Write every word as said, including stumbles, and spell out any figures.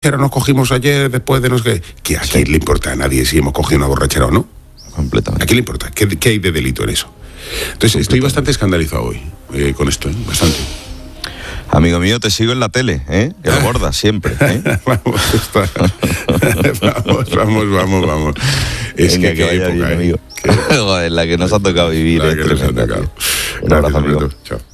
borrachera nos cogimos ayer después de no sé qué. ¿Que a quién le importa a nadie si hemos cogido una borrachera o no? Completamente. ¿A quién le importa? ¿Qué, qué hay de delito en eso? Entonces estoy bastante escandalizado hoy eh, con esto, ¿eh? Bastante. Amigo mío, te sigo en la tele, ¿eh? Que lo bordas siempre, ¿eh? vamos, está. vamos, vamos, vamos, vamos. Es Venga, que, que qué vaya época, bien, ¿eh? amigo. Qué... Joder, la que nos ha tocado vivir. La es que nos ha tremenda, tocado. tío. Un abrazo, Gracias, amigo. Alberto. Chao.